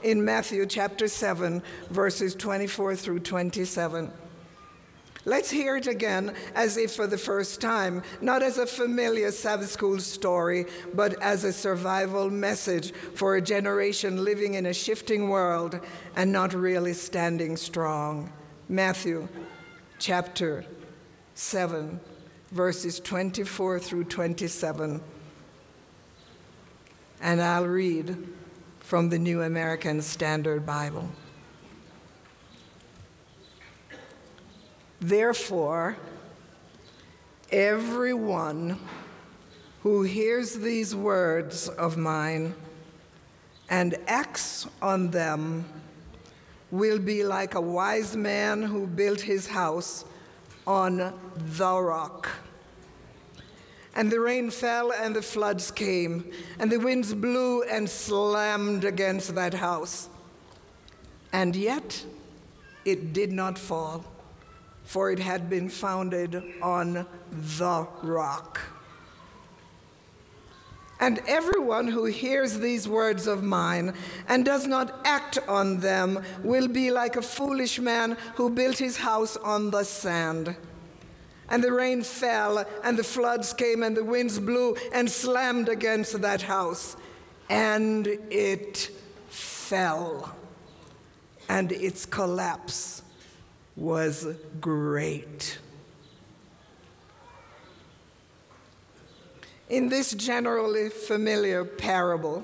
in Matthew chapter 7, verses 24 through 27. Let's hear it again as if for the first time, not as a familiar Sabbath school story, but as a survival message for a generation living in a shifting world and not really standing strong. Matthew chapter 7, verses 24 through 27. And I'll read from the New American Standard Bible. Therefore, everyone who hears these words of mine and acts on them will be like a wise man who built his house on the rock. And the rain fell and the floods came, and the winds blew and slammed against that house. And yet it did not fall, for it had been founded on the rock. And everyone who hears these words of mine and does not act on them will be like a foolish man who built his house on the sand. And the rain fell, and the floods came, and the winds blew and slammed against that house. And it fell, and its collapse was great. In this generally familiar parable,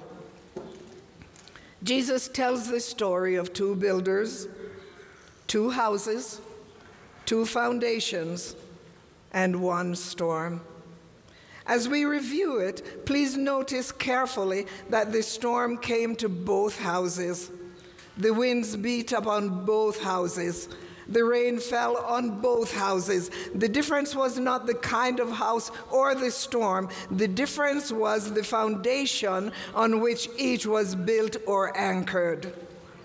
Jesus tells the story of two builders, two houses, two foundations, and one storm. As we review it, please notice carefully that the storm came to both houses. The winds beat upon both houses. The rain fell on both houses. The difference was not the kind of house or the storm. The difference was the foundation on which each was built or anchored.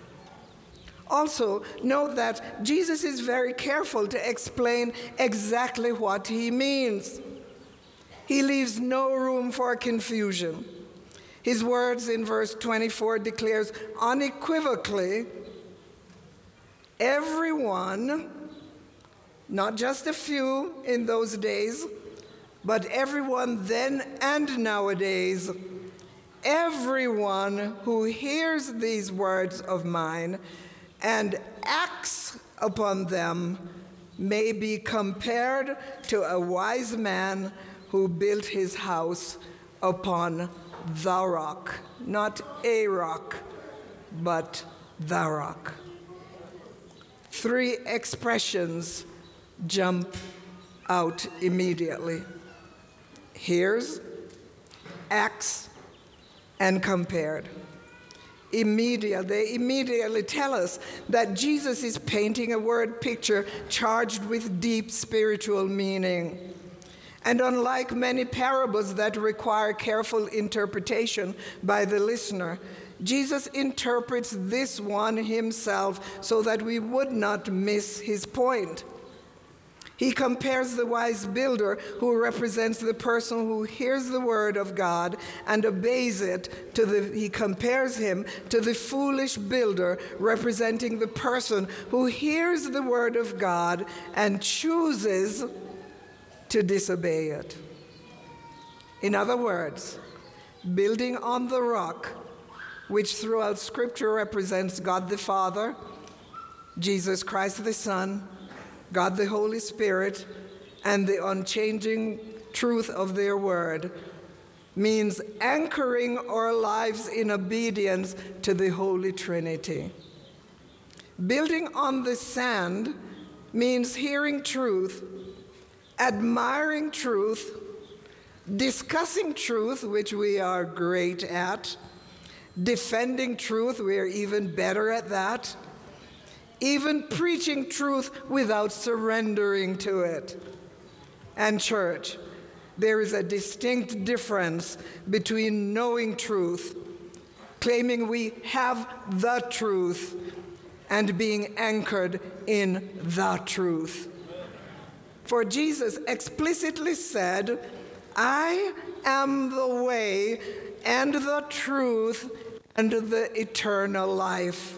Also, note that Jesus is very careful to explain exactly what he means. He leaves no room for confusion. His words in verse 24 declares unequivocally, everyone, not just a few in those days, but everyone then and nowadays, everyone who hears these words of mine and acts upon them may be compared to a wise man who built his house upon the rock. Not a rock, but the rock. Three expressions jump out immediately: hears, acts, and compared. They immediately tell us that Jesus is painting a word picture charged with deep spiritual meaning. And unlike many parables that require careful interpretation by the listener, Jesus interprets this one himself so that we would not miss his point. He compares the wise builder, who represents the person who hears the word of God and obeys it, he compares him to the foolish builder, representing the person who hears the word of God and chooses to disobey it. In other words, building on the rock, which throughout Scripture represents God the Father, Jesus Christ the Son, God the Holy Spirit, and the unchanging truth of their word, means anchoring our lives in obedience to the Holy Trinity. Building on the sand means hearing truth, admiring truth, discussing truth, which we are great at, defending truth, we are even better at that, even preaching truth without surrendering to it. And church, there is a distinct difference between knowing truth, claiming we have the truth, and being anchored in the truth. For Jesus explicitly said, I am the way and the truth and the eternal life.